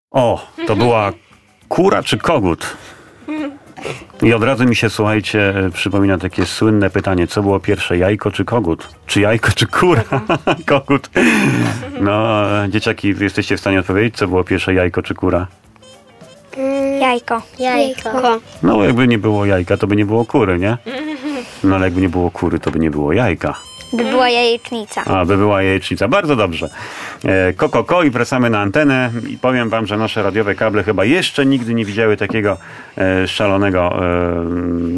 O, to była kura czy kogut? I od razu mi się, słuchajcie, przypomina takie słynne pytanie, co było pierwsze, jajko czy kogut? Czy jajko czy kura? Kogut. No, dzieciaki, jesteście w stanie odpowiedzieć, co było pierwsze, jajko czy kura? Jajko. No, bo jakby nie było jajka, to by nie było kury, nie? No, ale jakby nie było kury, to by nie było jajka. By była jajecznica. A, by była jajecznica. Bardzo dobrze. Ko i wracamy na antenę i powiem wam, że nasze radiowe kable chyba jeszcze nigdy nie widziały takiego szalonego